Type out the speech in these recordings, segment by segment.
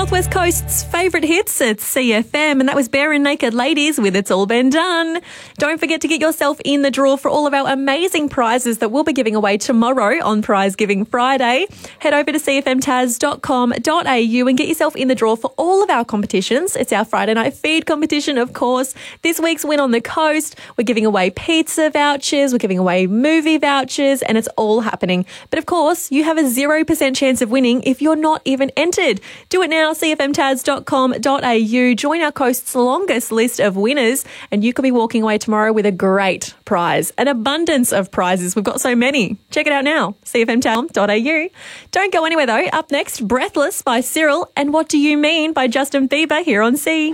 Northwest Coast's favourite hits at CFM, and that was Bare and Naked Ladies with It's All Been Done. Don't forget to get yourself in the draw for all of our amazing prizes that we'll be giving away tomorrow on Prize Giving Friday. Head over to cfmtaz.com.au and get yourself in the draw for all of our competitions. It's our Friday night feed competition, of course. This week's Win on the Coast. We're giving away pizza vouchers, we're giving away movie vouchers, and it's all happening. But of course, you have a 0% chance of winning if you're not even entered. Do it now, cfmtaz.com.au. Join our coast's longest list of winners, and you could be walking away tomorrow with a great prize. An abundance of prizes. We've got so many. Check it out now, cfmtaz.com.au. Don't go anywhere though. Up next, Breathless by Cyril and What Do You Mean by Justin Bieber here on C.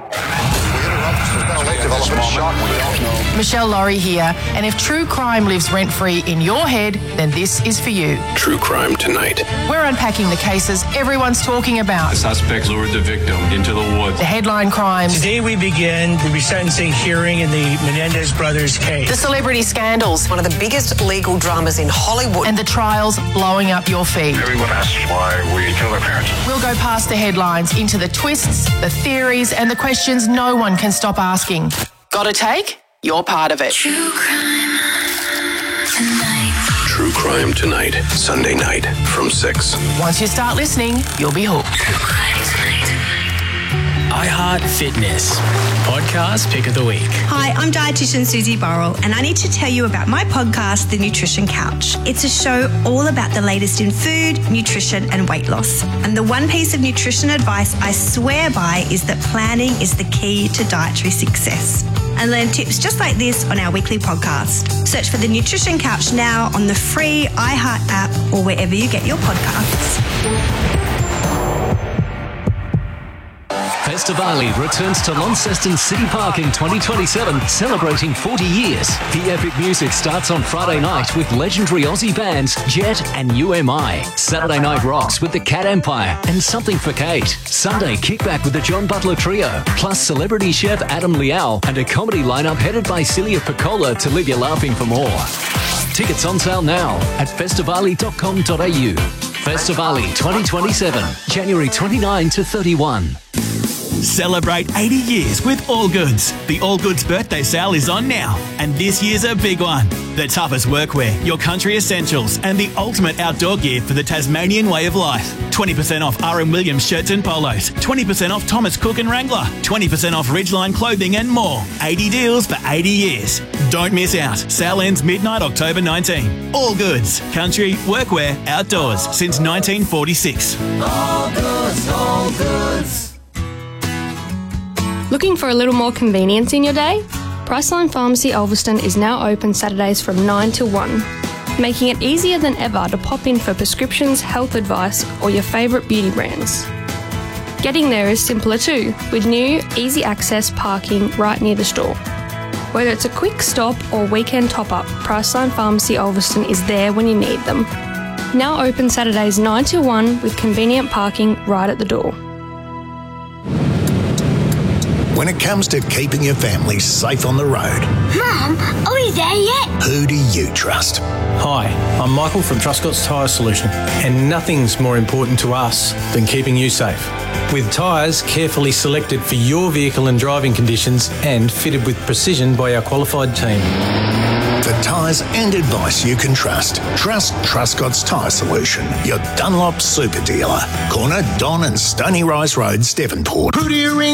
Michelle Laurie here, and if true crime lives rent-free in your head, then this is for you. True Crime Tonight. We're unpacking the cases everyone's talking about. The suspect lured the victim into the woods. The headline crimes. Today we begin the resentencing hearing in the Menendez brothers case. The celebrity scandals. One of the biggest legal dramas in Hollywood. And the trials blowing up your feed. Everyone asks why we killed our parents. We'll go past the headlines into the twists, the theories, and the questions no one can stop asking. Got a take? You're part of it. True Crime Tonight. True Crime Tonight, Sunday night from 6. Once you start listening, you'll be hooked. True Crime Tonight. iHeart Fitness podcast pick of the week. Hi, I'm dietitian Susie Burrell, and I need to tell you about my podcast, The Nutrition Couch. It's a show all about the latest in food, nutrition, and weight loss. And the one piece of nutrition advice I swear by is that planning is the key to dietary success. And learn tips just like this on our weekly podcast. Search for The Nutrition Couch now on the free iHeart app or wherever you get your podcasts. Festivali returns to Launceston City Park in 2027, celebrating 40 years. The epic music starts on Friday night with legendary Aussie bands Jet and UMI. Saturday night rocks with the Cat Empire and Something for Kate. Sunday kickback with the John Butler Trio, plus celebrity chef Adam Liao and a comedy lineup headed by Celia Piccola to leave you laughing for more. Tickets on sale now at festivali.com.au. Festivali 2027, January 29 to 31. Celebrate 80 years with All Goods. The All Goods birthday sale is on now, and this year's a big one. The toughest workwear, your country essentials, and the ultimate outdoor gear for the Tasmanian way of life. 20% off R.M. Williams shirts and polos, 20% off Thomas Cook and Wrangler, 20% off Ridgeline clothing and more. 80 deals for 80 years. Don't miss out. Sale ends midnight October 19. All Goods. Country, workwear, outdoors since 1946. All Goods, All Goods. Looking for a little more convenience in your day? Priceline Pharmacy Ulverston is now open Saturdays from 9 till 1, making it easier than ever to pop in for prescriptions, health advice, or your favourite beauty brands. Getting there is simpler too, with new, easy access parking right near the store. Whether it's a quick stop or weekend top-up, Priceline Pharmacy Ulverston is there when you need them. Now open Saturdays 9 till 1 with convenient parking right at the door. When it comes to keeping your family safe on the road, Mum, are we there yet? who do you trust? Hi, I'm Michael from Truscott's Tyre Solution, and nothing's more important to us than keeping you safe. With tyres carefully selected for your vehicle and driving conditions and fitted with precision by our qualified team. For tyres and advice you can trust, trust Truscott's Tyre Solution, your Dunlop super dealer. Corner Don and Stony Rise Roads, Devonport. Who do you ring